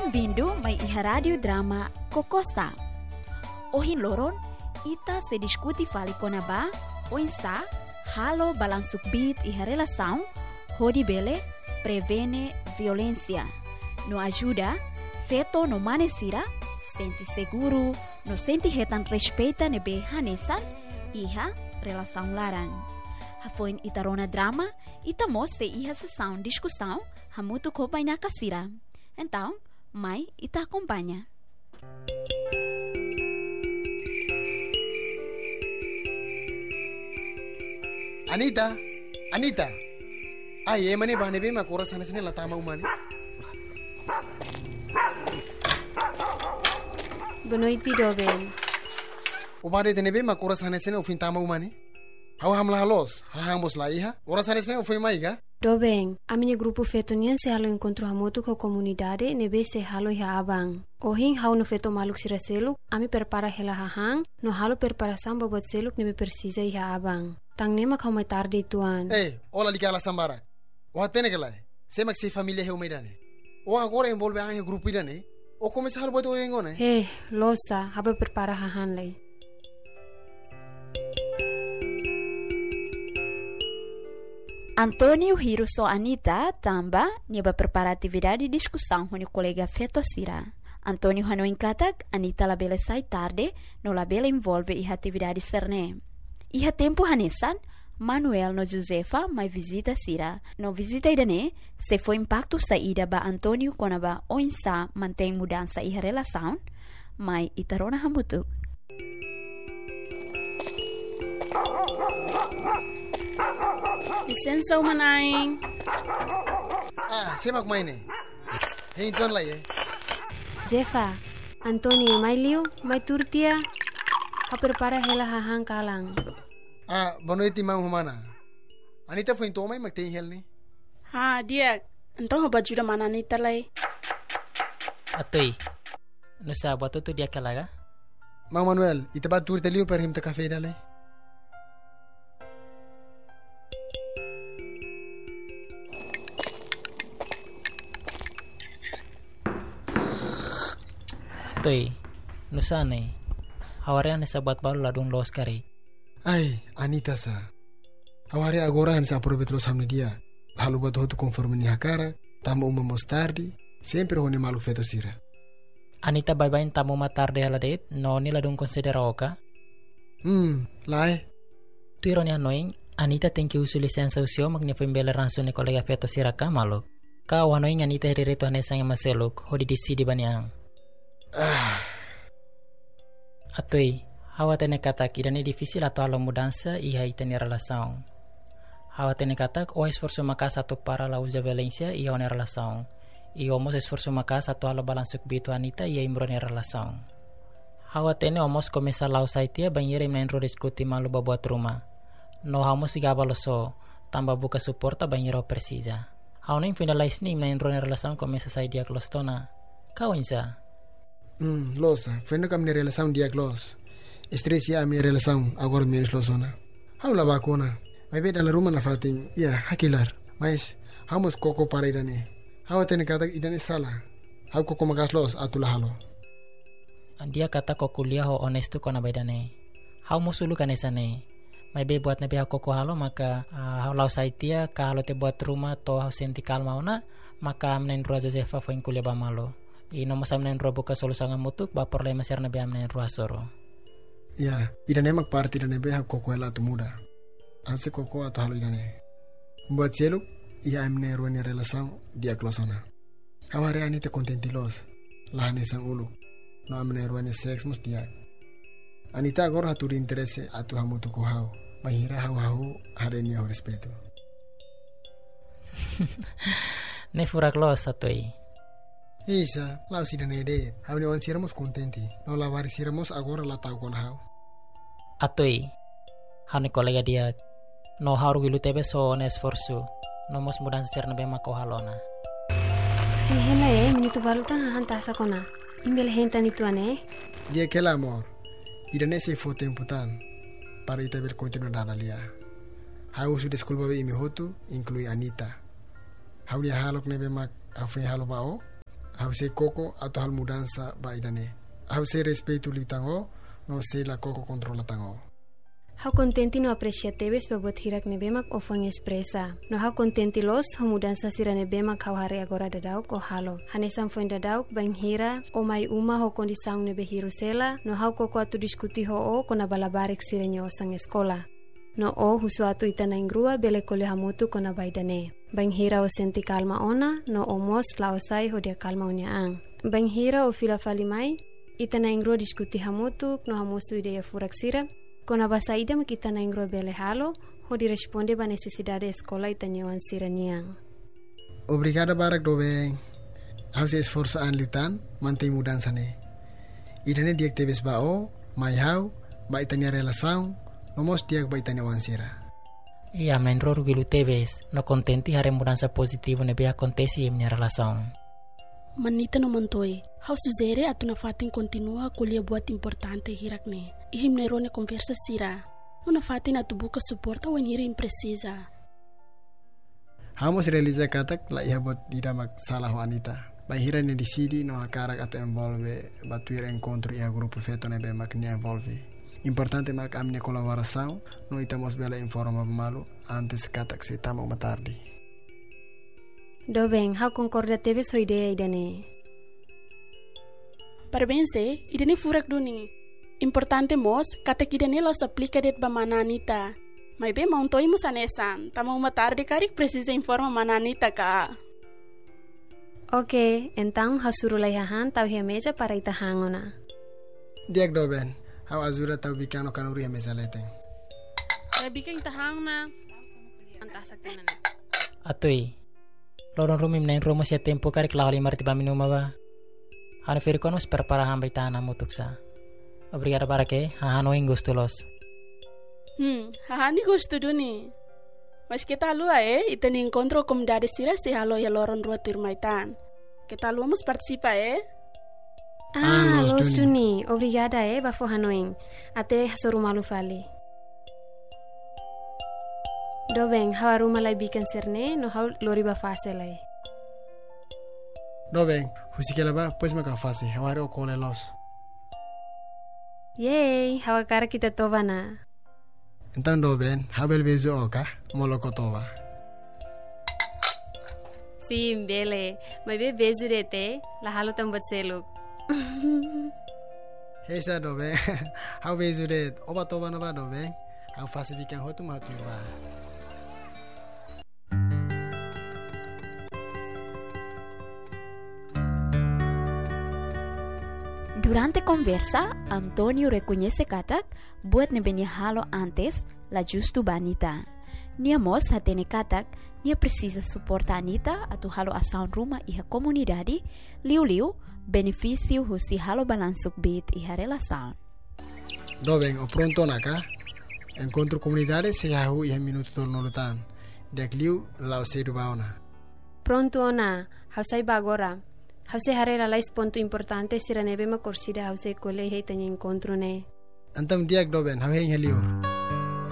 Bem-vindo mai iha rádio drama Kokosa. Ohin loron, ita se discuti fali konaba, oinsa, halo balansuk bit iha relação, hodi bele, prevene violência. No ajuda, feto no manesira, senti seguro, no senti retan respeita nebe hanesan, iha relação laran. Hafoin itarona drama, itamos se iha sessão discussão, hamutu ko na kasira. Então, mai ita acompanha. Anita. Ay, mani bane be makura sana sini latama umani. Benoiti doben. Ubade tene be makura sana sini ufin tama umani. Hau hamla halos, hahambos la iha. Ora sana sini ufin maiga. Doben, a minha grupo fetonian se halo encontro hamotu com a comunidade nebe se halo ia abang. Ohin hau no feto maluk sira seluk, ami prepara hela hahang, no halo preparação babot seluk nebe precisa ia abang. Tang nema kau mai tarde tuan. Ola likala sambara. Oha tene kelai. Semak si familia heu meidane. O agora envolve a grupo idane. O começa halo boto engone. Losa, haba prepara hahan lei. Antônio Hiruso Anita tamba neba prepara atividade de discussão com o colega Feto Sira. Antônio hano inkatak Anita labele sai tarde, no labele envolve iha atividade cerne. Iha tempo hanesan, Manuel no Josefa mai visita Sira. No visita idane, se foi impacto saída ba Antônio konaba oinsa mantém mudança iha relação, mai itarona hamutuk. Licença, Manaing. Semak maine. Hei tuan lai Jefa, Antônio mai liu, mai turtia. Ha prepara hela hahang kalang. Bonoiti mang humana. Anita foi então mai magtei hel ni. Dia. Então ho baju da mana Anita lai. Atoi. Nusa batu tu dia kalaga? Mang Manuel, itabat turita liu per him ta cafe dalai. Atoi. Nusa ne. Hawarian sa buat balu ladung los kari. Anita sa. Hawari agora han sa aproveit los hamne dia. Halu buat hotu conforme ni hakara, tamu umamos tarde, sempre hone malu Feto Sira. Anita bye-bye tamu matarde haladet, no ni ladung considera oka. Lai. Tu ironi anoing, Anita tem que usar licença usio magni foi bela ranço ni colega Feto Sira ka malo. Ka anoing Anita herireto hanesang maseluk, hodi decidi baniang. Atoi, hawa tene katak idane difícil atau alo mudança e aí tem relação. Hawa tene katak o esforço makas atau para la usa violência e one relação. E omos esforço makas atau alo balansuk bitu Anita e aí imbrone relação. Hawa tene omos começa la usaitia banheira e menro diskuti malu babuat rumah. No hamos igabalo so, tamba buka suporta banheira precisa. Hawa nem finalize ni menro relação começa sai dia clostona. Kau insa? Losa, fendo kam ni relação dia clos. Estresia a minha relação agora menos losona. Hau la vacuna. Mai beda la rumah na fating. Hakilar. Mas hamos koko para idane. Hau tene kata idane sala. Hau koko magas los atula halo. Dia kata koko kuliah ho honesto kona bedane. Hau musulu kanesane. Mai be buat nabi koko halo maka hau lau saitia ka halo te buat rumah to hau senti kalma ona maka amnen rua Josefa fo kuliah ba malo. I nomos amnen rua buka solusa ngamutuk ba problema ser nabi amnen rua soro. Idane mak parte idane be hau koko ela tu muda. Anse koko atau halo idane. Buat seluk ia amne rua ni relação dia klosona. Hawari Anita contenti los. Lahane sang ulu. No amne rua ni seks mus dia. Anita agora haturi interesse atu hamutu ko hau. Mahira hau harenia ho respeto. Ne furak los atoi. Isa, lau sidane de. Hau ni on siramos contenti. No lavari siramos agora la tau kon hau. Atoi. Hane kolega dia no haru gilu tebe so on esforço. No mos mudan ser nabe mako halona. Hela minuto balu tang hantasa kona. Imbel henta ni tuane. Dia kela amor. Idane se fo tempo tan para ita ver continuar na lia. Hau su desculpa be imi hotu inclui Anita. Hau dia halok nebe mak afu halo bao. hause koko atau hal mudança ba idane. Hause respeito li tango, no se la koko controla tango. Hau contenti no apreciateves babot hirak nebemak o fang expresa. No hau contenti los ho mudança sira nebemak hau hare agora dadauk o halo. Hanesam foin dadauk bang hira o mai uma ho kondisang nebe hirusela. No hau koko atu diskuti ho o kona balabarek sira nyo sang eskola. No o husu atu itana ingrua bele kole hamutu kona baidane. Bang hira o senti kalma ona, no o mos laosai ho dia kalma unyaang. Bang hira o fila falimai, itana ingrua diskuti hamutu no hamusu ideia furak sira. Kona basaida makita na ingro bele halo, ho di responde ba necesidade escola itanyawan sira niang. Obrigado barak dobe. Hause esforço anlitan, mantém mudança ne. Irane diak tebes ba o, mai hau, ba itanya relação, nomos diak ba itanyawan sira. Iya, menro rugilu tebes, no contenti hare mudança positivo nebe acontece em minha relação. Manita no mantoi, hau suzere atu na fatin continua kulia buat importante hirak ne. Ihim nerone conversa sira. Una fatin atu buka suporta wen hira imprecisa. Hamos realiza katak la iha bot didamak salah wanita. Ba hira ne decidi no hakarak atu envolve batuir encontro iha grupo feto nebe mak ne envolve. Importante mak amne colaboração, no itamos bela informa malu antes katak se tamo matardi. Dobeng, hau concorda tebes ho idea idane. Parbense, idane furak duni. Importante mos, katak idane los aplica det ba mananita. Mai be mauntoi musanesan, tamo matar de karik precisa informa mananita ka. Oke, entang hau surulai hahan tau hia meja para itahangona. Diak doben, hau azura tau bikano kanuri ya mesa leteng. Bikin tahang na. Antasak tenan. Atui, lorong rumim nain romo sia tempo karik lahali marti ba minuma ba. Hanu firikonos perparahan baitana mutuksa. Obrigado barake, hahano gustulos. Hahani gusto duni. Mas kita lua ita ni encontro comunidade sira se halo ya loron rua turmaitan. Kita lua mus participa los duni. Obrigada bafo hanoing. Ate hasorumalu fali. Dobeng, hawa rumah lai bikin serne, no hau lori ba fase lai. Dobeng, husikela ba, pues maka fase, hawa re okole los. Yay, hawa kara kita toba na. Entang doben, habel bezo oka, moloko toba. Sim, bele, mai be bezo dete, la halo tambat seluk. Hey sa doben, hau bezo det, oba toba na ba doben, hau fase bikin hotu matu ba. Durante conversa, Antonio reconoce katak buat nebenia halo antes la justu banita. Nia mos hatene katak, nia precisa suporta Anita atu halo asaun rumah iha comunidade, liu benefício husi halo balansuk bit iha relação. Dobeng, o pronto naka, encontro comunidade se hahu iha minuto tornolutan, dek liu lau sedu baona. Pronto ona, hausai ba agora. Hause harera lais ponto importante sira nebe ma corsida hause kole hei tanya encontro ne. Antam diak doben, hau hei helior.